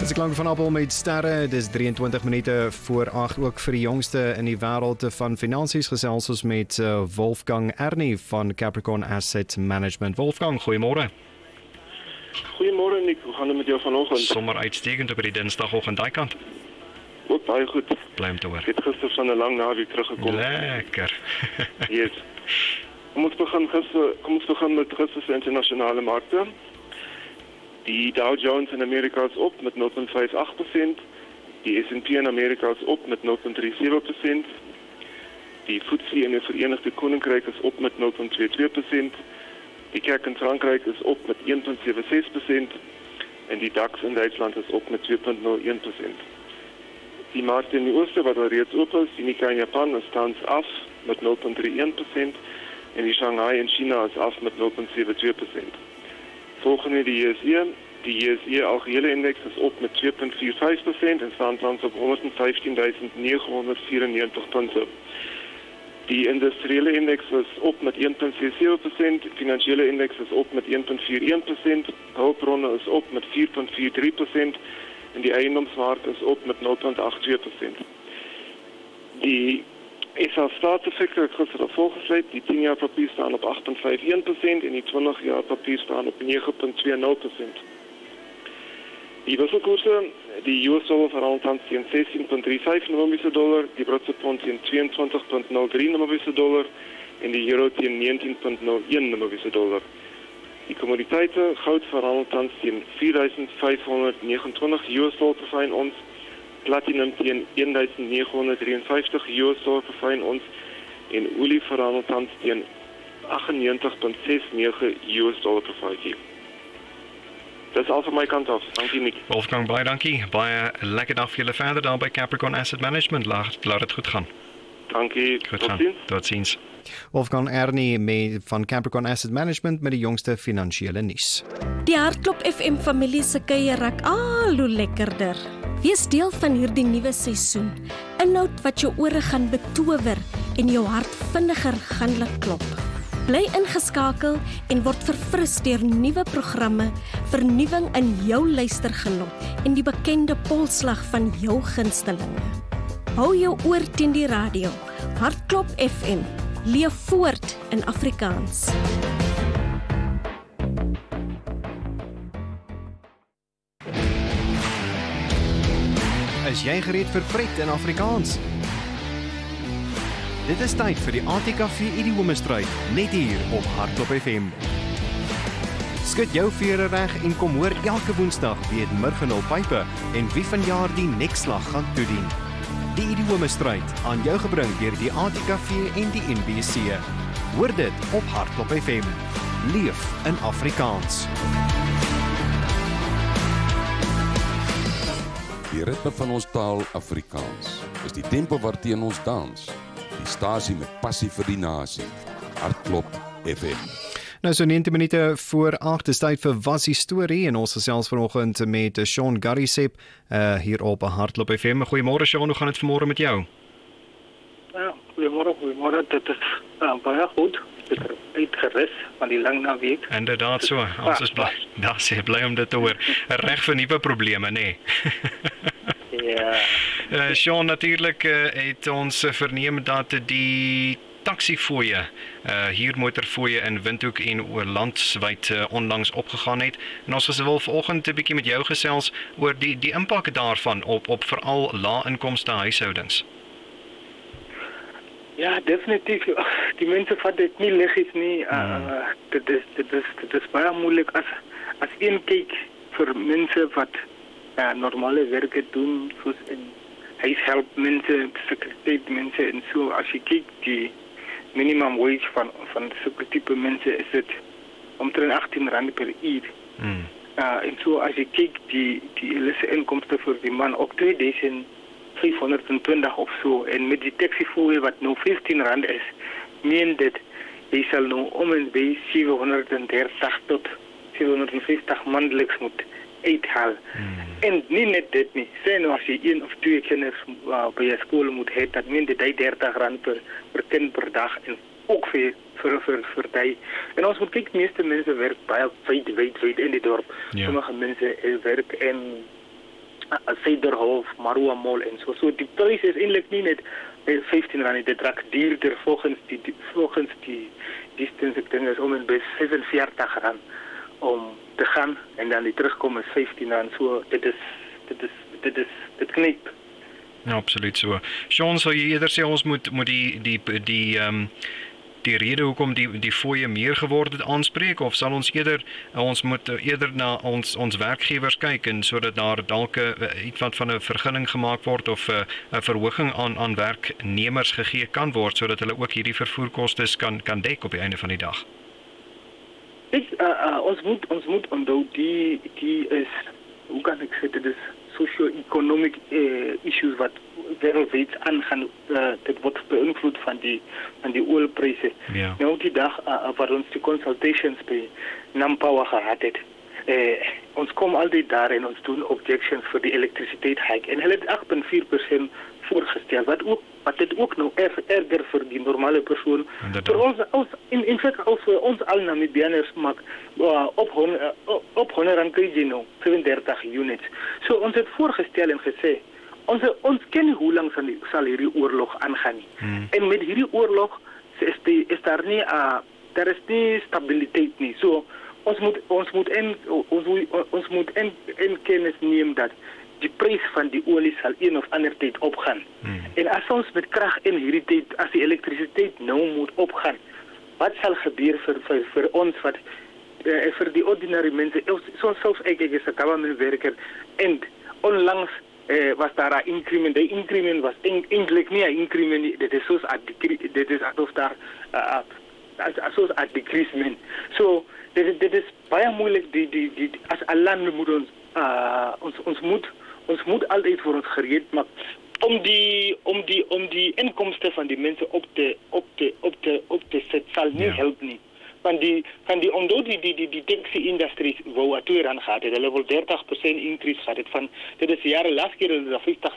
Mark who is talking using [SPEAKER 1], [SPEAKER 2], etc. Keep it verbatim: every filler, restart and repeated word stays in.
[SPEAKER 1] Dis die klank van Appel met sterre. Dis drieëntwintig minute voor agt, ook vir die jongste in die wêreld van finansies gesels ons met uh, Wolfgang Ernie van Capricorn Asset Management. Wolfgang, goeiemôre.
[SPEAKER 2] Goeiemôre Nick, hoe gaan dit met jou vanoggend?
[SPEAKER 1] Sommer uitstekend op die Dinsdagoggend daai kant.
[SPEAKER 2] Ook baie goed.
[SPEAKER 1] Bly om te hoor.
[SPEAKER 2] Ek het gister van 'n lang naweek teruggekom.
[SPEAKER 1] Lekker.
[SPEAKER 2] Yes. Kom ons begin gister, kom ons begin met gister se internasionale markte. Die Dow Jones in Amerika is op met nul komma vyf agt persent. Die S en P in Amerika is op met nul komma drie sewe persent. Die F T S E in die Verenigde Koninkryk is op met nul komma twee twee persent. Die C A C in Frankryk is op met een komma sewe ses persent. En die DAX in Duitsland is op met twee komma nul een persent. Die markte in die Ooste wat al reeds oop is, die Nikkei in Japan is tans af met nul komma drie een persent. En die Shanghai in China is af met nul komma sewe twee persent. Volgende die J S E. Die J S E algehele indeks is op met twee komma vier vyf persent en staan tans op honderdvyftienduisend negenhonderdvyrennegentig punte. Die industriële indeks is op met een komma ses sewe persent, die finansiële indeks is op met een komma vier een persent, hulpbronne is op met vier komma vier drie persent en die eiendomsmark is op met nul komma agt twee persent. Die S A staatseffekte het gister volgesluit, die tien jaar papier staan op agt komma vyf een persent en die twintig jaar papier staan op nege komma twee nul persent. Die wisselkoerse, die U S dollar verhandel tans teen sestien komma drie vyf Namibiese dollar, die Britse pond teen tweeëntwintig komma nul drie Namibiese dollar en die euro teen negentien komma nul een Namibiese dollar. Die kommoditeite, goud verhandel tans teen vier duisend vyfhonderd negenentwintig U S dollar per fyn ons, platinum teen een duisend negenhonderd drieënvyftig U S dollar per fyn ons en olie verhandel tans teen aggennegentig komma ses nege U S dollar per vatjie. Dis al van my kant af. Dankie Nick.
[SPEAKER 1] Wolfgang, baie dankie. Baie lekker dag vir julle verder daar by Capricorn Asset Management. Laat, laat het goed gaan.
[SPEAKER 2] Dankie.
[SPEAKER 1] Goed
[SPEAKER 2] Tot
[SPEAKER 1] gaan.
[SPEAKER 2] ziens.
[SPEAKER 1] Tot ziens. Wolfgang Ernie mee van Capricorn Asset Management met die jongste finansiële nuus.
[SPEAKER 3] Die Hardklop F M familie se kuier raak al hoe lekkerder. Wees deel van hierdie nuwe seisoen. Inhoud wat jou ore gaan betower en jou hart vinniger gaan laat klop. Bly ingeskakel en word verfris deur nuwe programme, vernuwing in jou luistergenot en die bekende polslag van jou gunstelinge. Hou jou oor teen die radio. Hardklop F M. Leef voort in Afrikaans.
[SPEAKER 1] Is jy gereed vir pret in Afrikaans? Dit is tyd vir die A T K V Idiome-stryd, net hier op Hardklop F M. Skud jou vere reg en kom hoor elke Woensdag wie het Murgenol Pype en wie vanjaar die nekslag gaan toedien. Die Idiome-stryd aan jou gebring deur die A T K V en die N B C. Hoor dit op Hardklop F M. Leef in Afrikaans.
[SPEAKER 4] Die ritme van ons taal Afrikaans is die tempo waarteen ons dans. Die stasie met passie vir die nasie. Hardklop F M.
[SPEAKER 1] Nou so negentien minute voor agt is tyd vir Was die Storie en ons gesels vanoggend met Sean Garisep uh, hier op Hardklop F M. Goeiemôre Sean, hoe gaan dit vanmôre met jou?
[SPEAKER 5] Ja, goeiemôre, goeiemôre. Dit is uh, baie goed. Dit is uitgerus van die lang naweek.
[SPEAKER 1] Inderdaad so. Ons is bly, daar sê bly om dit te hoor. Reg vir nuwe probleme, nê? Nee.
[SPEAKER 5] Ja.
[SPEAKER 1] Uh, Sean, natuurlik uh, het ons verneem dat die taxifooie, uh, huurmotorfooie in Windhoek en oor landwyd uh, onlangs opgegaan het. En ons wil vanoggend 'n bietjie met jou gesels oor die die impak daarvan op op veral lae-inkomste huishoudings.
[SPEAKER 5] Ja, definitief. Die mense vat dit nie liggies nie. Uh, dit is dit is dit is baie moeilik as as een kyk vir mense wat ja, normale werke doen, soos in huishelp mense, sekuriteit mense en so. As jy kyk die minimum wage van van sulke tipe mense is dit omtrent agttien rand per uur. Mm. Uh, en so as jy kyk die die elise inkomste vir die man ook twee duisend vyfhonderdtwintig of so en met die taxifooie wat nou vyftien rand is, meen dit jy sal nou om en by sewenhonderddertig tot sewenhonderdvyftig maandeliks moet uithaal. Hmm. En nie net dit nie. Sê nou as jy een of twee kinders uh, by jou skool moet hê, dan meen dit dertig rand per, per kind per dag en ook vir vir vir vir die. En ons moet kyk, meeste mense werk baie wyd wyd wyd in die dorp. Ja. Sommige mense werk in Suiderhof, Marua Mall en so. So die prys is eintlik nie net vyftien rand nie, dit raak duurder volgens die, die volgens die distance, ek dink is om en by vyfenveertig rand om te gaan en dan die terugkom is vyftien rand. So dit is dit is dit is dit knyp.
[SPEAKER 6] Ja, absoluut so. Sean, sou jy eerder sê ons moet moet die die die ehm um, die rede hoekom die die fooie meer geword het aanspreek, of sal ons eerder ons moet eerder na ons ons werkgewers kyk en sodat daar dalk iets wat van 'n vergunning gemaak word of 'n 'n verhoging aan aan werknemers gegee kan word sodat hulle ook hierdie vervoerkostes kan kan dek op die einde van die dag?
[SPEAKER 5] Ek uh, uh, ons moet ons moet onthou die die is hoe kan ek sê dit is socio-economic uh, issues wat wereldwijd aangaan, uh, dit wordt beïnvloed van die, van die oilprijzen.
[SPEAKER 6] Ja.
[SPEAKER 5] Nou die dag uh, waar ons die consultations bij Nampower gehad het, uh, ons komen altijd daar en ons doen objections voor die elektriciteit hike. En hulle het agt komma vier persent voorgesteld, wat ook wat dit ook nou erg erger voor die normale persoon. Voor ons, als, in, in feite, als we ons al Namibianers maak, uh, op honderd rand kry jy nou vyfendertig units. So ons het voorgestel en gesê, ons, ons ken nie hoe lang sal, sal hierdie oorlog aangaan nie. Hmm. En met hierdie oorlog is, die, is daar nie, uh, daar is nie stabiliteit nie. So ons moet, ons moet, en, ons, ons moet en, en kennis neem dat die prys van die olie sal een of ander tyd opgaan. Hmm. En as ons met krag in hierdie tyd, as die elektrisiteit nou moet opgaan, wat sal gebeur vir, vir, vir ons, wat, uh, vir die ordinary mense, so selfs ek, ek is 'n government werker, en onlangs uh, was daar 'n increment, die increment was eintlik nie 'n increment nie, dit is soos 'n dit is asof daar, uh, soos 'n decreasement. So, dit, dit is baie moeilik, die, die, die, as 'n land moet ons, uh, ons, ons moet, ons moet altyd vir ons gereed maak om die om die om die inkomste van die mense op te op te op te op te sit sal nie yeah. help nie. Want die van die onthou die die die, die taxi industrie wou atoe rand gehad het, hulle wil dertig persent increase gehad het van dit is jare laas keer hulle vyftig